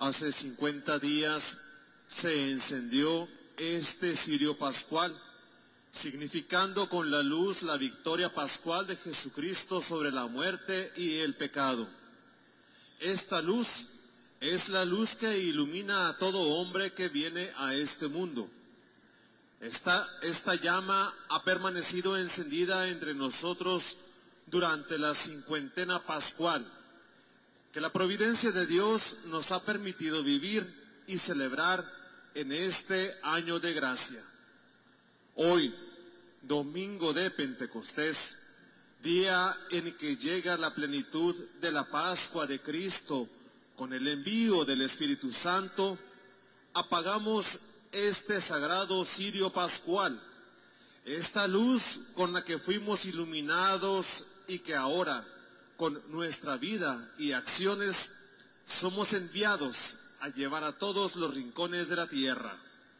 Hace 50 días se encendió este cirio pascual, significando con la luz la victoria pascual de Jesucristo sobre la muerte y el pecado. Esta luz es la luz que ilumina a todo hombre que viene a este mundo. Esta llama ha permanecido encendida entre nosotros durante la cincuentena pascual, que la providencia de Dios nos ha permitido vivir y celebrar en este año de gracia. Hoy, domingo de Pentecostés, día en que llega la plenitud de la Pascua de Cristo con el envío del Espíritu Santo, apagamos este sagrado cirio pascual, esta luz con la que fuimos iluminados y que ahora, con nuestra vida y acciones, somos enviados a llevar a todos los rincones de la tierra.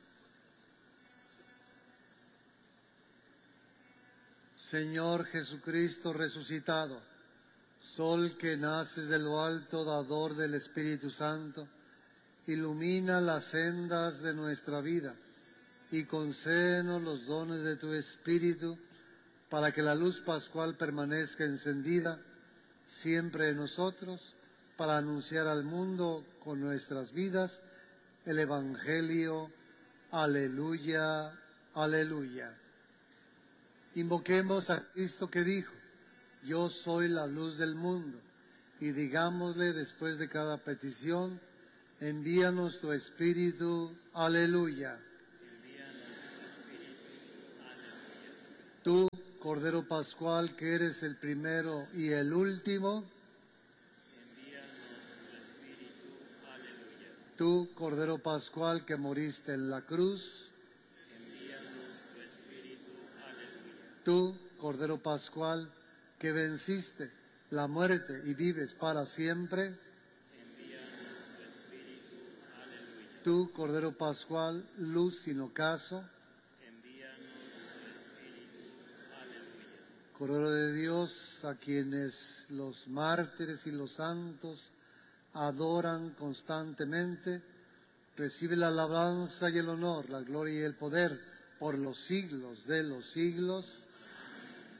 Señor Jesucristo resucitado, sol que naces de lo alto, dador del Espíritu Santo, ilumina las sendas de nuestra vida y concédenos los dones de tu Espíritu para que la luz pascual permanezca encendida siempre en nosotros, para anunciar al mundo con nuestras vidas el Evangelio. Aleluya, aleluya. Invoquemos a Cristo que dijo: yo soy la luz del mundo, y digámosle después de cada petición: envíanos tu Espíritu. Aleluya. Tú, Cordero Pascual, que eres el primero y el último, envíanos tu Espíritu. Aleluya. Tú, Cordero Pascual, que moriste en la cruz, envíanos tu Espíritu. Aleluya. Tú, Cordero Pascual, que venciste la muerte y vives para siempre, envíanos tu Espíritu. Aleluya. Tú, Cordero Pascual, luz sin ocaso, Cordero de Dios, a quienes los mártires y los santos adoran constantemente, recibe la alabanza y el honor, la gloria y el poder por los siglos de los siglos.